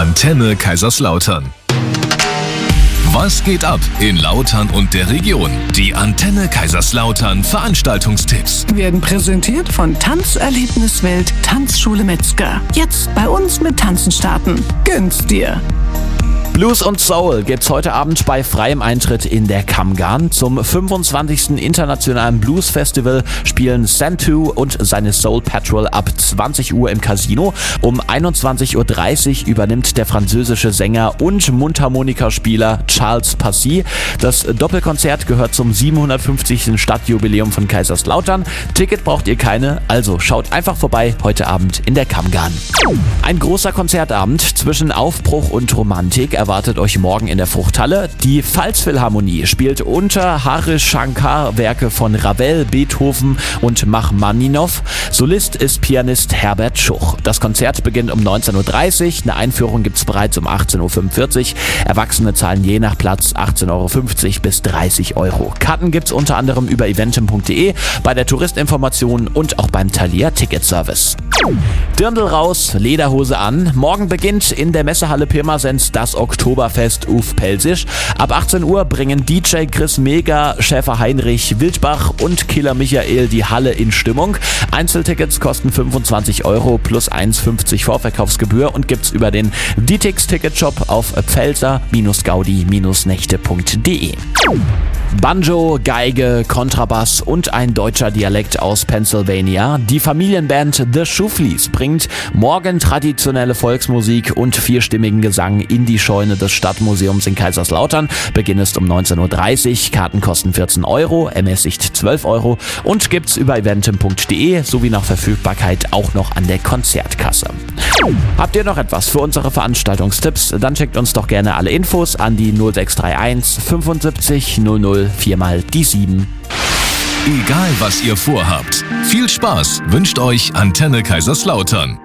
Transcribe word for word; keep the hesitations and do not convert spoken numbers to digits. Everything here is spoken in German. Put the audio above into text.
Antenne Kaiserslautern. Was geht ab in Lautern und der Region? Die Antenne Kaiserslautern Veranstaltungstipps Werden präsentiert von Tanzerlebniswelt Tanzschule Metzger. Jetzt bei uns mit Tanzen starten. Gönn's dir! Blues und Soul gibt's heute Abend bei freiem Eintritt in der Kammgarn. Zum fünfundzwanzigsten Internationalen Blues Festival spielen Santu und seine Soul Patrol ab zwanzig Uhr im Casino. Um einundzwanzig Uhr dreißig übernimmt der französische Sänger und Mundharmonikaspieler Charles Passy. Das Doppelkonzert gehört zum siebenhundertfünfzigsten Stadtjubiläum von Kaiserslautern. Ticket braucht ihr keine, also schaut einfach vorbei heute Abend in der Kammgarn. Ein großer Konzertabend zwischen Aufbruch und Romantik erwartet euch morgen in der Fruchthalle. Die Pfalzphilharmonie spielt unter Harish Shankar Werke von Ravel, Beethoven und Machmaninow. Solist ist Pianist Herbert Schuch. Das Konzert beginnt um neunzehn Uhr dreißig. Eine Einführung gibt's bereits um achtzehn Uhr fünfundvierzig. Erwachsene zahlen je nach Platz achtzehn Euro fünfzig bis dreißig Euro. Karten gibt's unter anderem über eventim punkt de, bei der Touristinformation und auch beim Thalia Ticketservice. Dirndl raus, Lederhose an. Morgen beginnt in der Messehalle Pirmasens das Oktoberfest Uf Pelsisch. Ab achtzehn Uhr bringen D J Chris Mega, Schäfer Heinrich, Wildbach und Killer Michael die Halle in Stimmung. Einzeltickets kosten fünfundzwanzig Euro plus eins Euro fünfzig Vorverkaufsgebühr und gibt's über den D T X Ticketshop auf pfälzer Gaudi Nächte punkt de. Banjo, Geige, Kontrabass und ein deutscher Dialekt aus Pennsylvania. Die Familienband The Schuflis bringt morgen traditionelle Volksmusik und vierstimmigen Gesang in die Scheune des Stadtmuseums in Kaiserslautern. Beginn ist um neunzehn Uhr dreißig, Karten kosten vierzehn Euro, ermäßigt zwölf Euro und gibt's über eventim punkt de sowie nach Verfügbarkeit auch noch an der Konzertkasse. Habt ihr noch etwas für unsere Veranstaltungstipps? Dann schickt uns doch gerne alle Infos an die null sechs drei eins fünfundsiebzig null null vier mal die sieben. Egal was ihr vorhabt, viel Spaß wünscht euch Antenne Kaiserslautern.